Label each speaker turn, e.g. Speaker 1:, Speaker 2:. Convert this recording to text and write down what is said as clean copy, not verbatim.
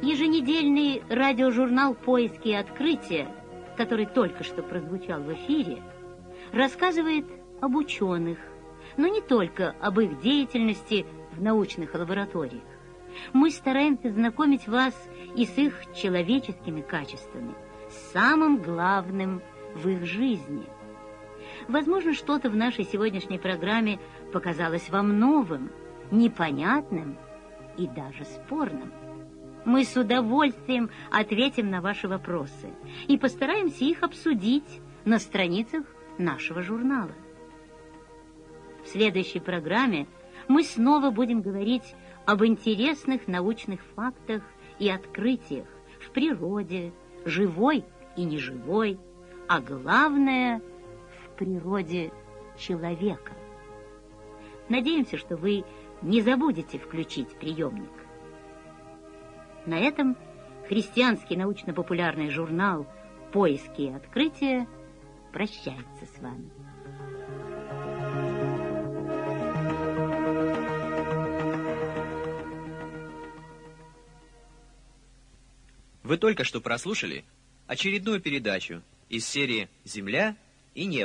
Speaker 1: Еженедельный радиожурнал «Поиски и открытия», который только что прозвучал в эфире, рассказывает об ученых, но не только об их деятельности в научных лабораториях. Мы стараемся знакомить вас и с их человеческими качествами, с самым главным в их жизни. Возможно, что-то в нашей сегодняшней программе показалось вам новым, непонятным и даже спорным. Мы с удовольствием ответим на ваши вопросы и постараемся их обсудить на страницах нашего журнала. В следующей программе мы снова будем говорить об интересных научных фактах и открытиях в природе, живой и неживой, а главное — в природе человека. Надеемся, что вы не забудете включить приемник. На этом христианский научно-популярный журнал «Поиски и открытия» прощается с вами.
Speaker 2: Вы только что прослушали очередную передачу из серии «Земля и небо».